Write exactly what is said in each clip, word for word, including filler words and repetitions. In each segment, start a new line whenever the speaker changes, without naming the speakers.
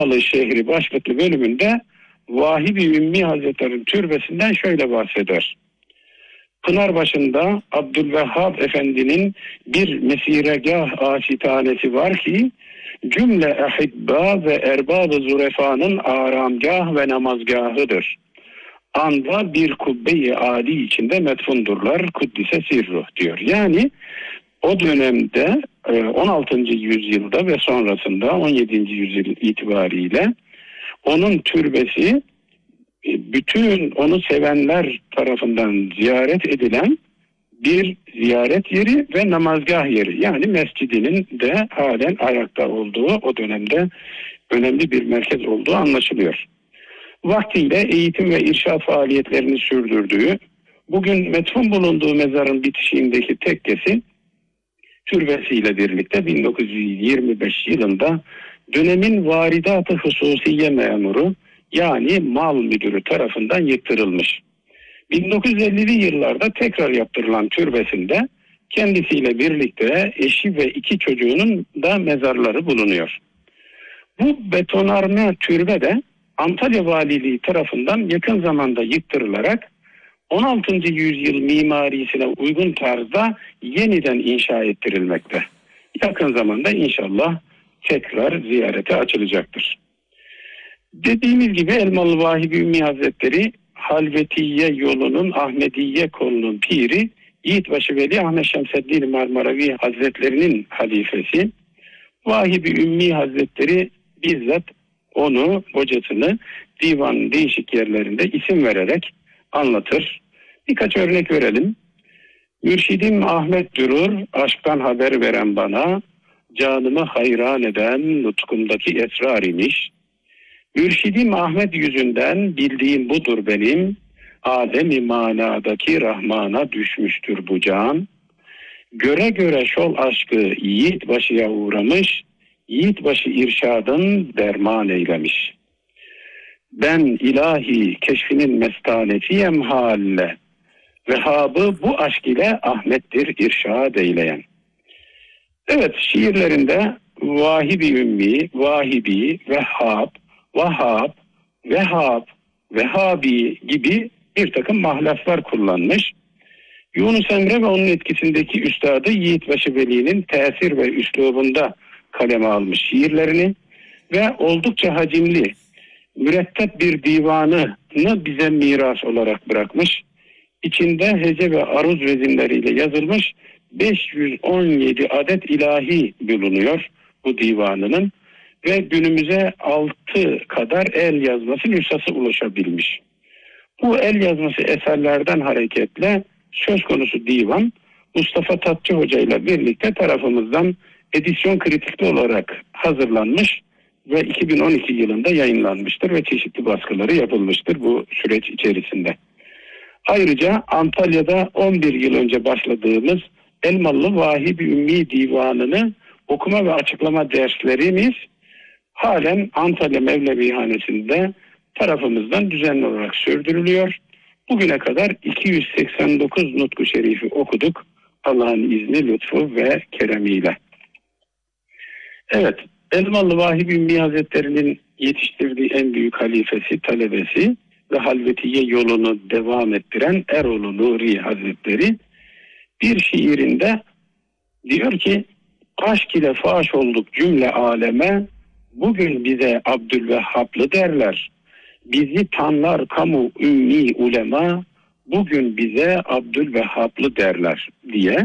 Şehri başlıklı bölümünde Vahibi Ümmi Hazretleri'nin türbesinden şöyle bahseder. Pınarbaşı'nda Abdülvehhab Efendi'nin bir mesiregah aşitanesi var ki cümle ehibba ve erbab-ı zurefa'nın aramgah ve namazgahıdır. Anda bir kubbe-i âli içinde metfundurlar kuddise sirruh diyor. Yani o dönemde on altıncı yüzyılda ve sonrasında on yedinci yüzyıl itibariyle onun türbesi bütün onu sevenler tarafından ziyaret edilen bir ziyaret yeri ve namazgah yeri. Yani mescidinin de halen ayakta olduğu, o dönemde önemli bir merkez olduğu anlaşılıyor. Vaktiyle eğitim ve irşad faaliyetlerini sürdürdüğü, bugün metfun bulunduğu mezarın bitişiğindeki tekkesi türbesiyle birlikte bin dokuz yüz yirmi beş yılında dönemin varidat-ı hususiye memuru yani mal müdürü tarafından yıktırılmış. bin dokuz yüz ellili yıllarda tekrar yaptırılan türbesinde kendisiyle birlikte eşi ve iki çocuğunun da mezarları bulunuyor. Bu betonarme türbe de Antalya Valiliği tarafından yakın zamanda yıktırılarak on altıncı yüzyıl mimarisine uygun tarzda yeniden inşa ettirilmekte. Yakın zamanda inşallah tekrar ziyarete açılacaktır. Dediğimiz gibi Elmalı Vahibi Ümmi Hazretleri Halvetiye yolunun Ahmediye kolunun piri Yiğitbaşı Veli Ahmet Şemseddin Marmaravi Hazretlerinin halifesi. Vahibi Ümmi Hazretleri bizzat onu, hocasını divan değişik yerlerinde isim vererek anlatır. Birkaç örnek verelim. Mürşidim Ahmet durur, aşktan haber veren bana, canımı hayran eden nutkumdaki esrar imiş. Mürşidim Ahmet yüzünden bildiğim budur benim, alem-i manadaki Rahman'a düşmüştür bu can. Göre göre şol aşkı yiğit başıya uğramış, yiğit başı irşadın derman eylemiş. Ben ilahi keşfinin mestanesiyem halle, Vehhab'ı bu aşk ile Ahmet'tir irşad eyleyen. Evet, şiirlerinde Vahibi Ümmi, Vahibi, Vehhab, Vahhab, Vehhab, Vehhabi gibi bir takım mahlaflar kullanmış. Yunus Emre ve onun etkisindeki üstadı Yiğitbaşı Veli'nin tesir ve üslubunda kaleme almış şiirlerini ve oldukça hacimli, mürettep bir divanını bize miras olarak bırakmış. İçinde hece ve aruz vezinleriyle yazılmış beş yüz on yedi adet ilahi bulunuyor bu divanının ve günümüze altı kadar el yazması nüshası ulaşabilmiş. Bu el yazması eserlerden hareketle söz konusu divan Mustafa Tatçı Hoca ile birlikte tarafımızdan edisyon kritikli olarak hazırlanmış ve iki bin on iki yılında yayınlanmıştır ve çeşitli baskıları yapılmıştır bu süreç içerisinde. Ayrıca Antalya'da on bir yıl önce başladığımız Elmalı Vahibi Ümmi Divanı'nı okuma ve açıklama derslerimiz halen Antalya Mevlevihanesi'nde tarafımızdan düzenli olarak sürdürülüyor. Bugüne kadar iki yüz seksen dokuz nutku şerifi okuduk Allah'ın izni, lütfu ve keremiyle. Evet, Elmalı Vahibi Ümmi Hazretleri'nin yetiştirdiği en büyük halifesi, talebesi ve halvetiye yolunu devam ettiren Erol-u Nuri Hazretleri bir şiirinde diyor ki, aşk ile faş olduk cümle aleme, bugün bize Abdülvehhablı derler. Bizi tanlar kamu ümmi ulema, bugün bize Abdülvehhablı derler diye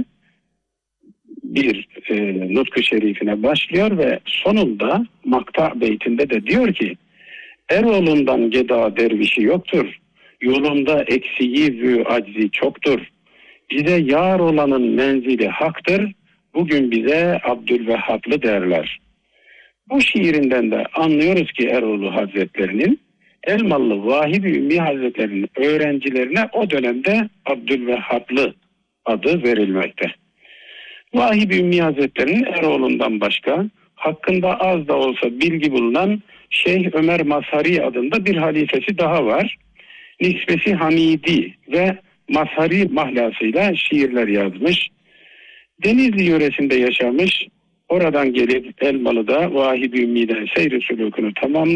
bir e, nutku şerifine başlıyor ve sonunda makta beytinde de diyor ki, Eroğlundan geda dervişi yoktur, yolunda eksiği vü aczi çoktur. Bize yar olanın menzili haktır, bugün bize Abdülvehhablı derler. Bu şiirinden de anlıyoruz ki Eroğlu Hazretlerinin Elmalı Vahibi Ümmi Hazretlerinin öğrencilerine o dönemde Abdülvehhablı adı verilmekte. Vahibi Ümmi Hazretleri'nin Eroğlu'ndan başka hakkında az da olsa bilgi bulunan Şeyh Ömer Mazhari adında bir halifesi daha var. Nisbesi Hamidi ve Mazhari mahlasıyla şiirler yazmış. Denizli yöresinde yaşamış, Oradan gelip Elmalı'da Vahid-i Ümmi'den seyri sülûkünü tamamlar.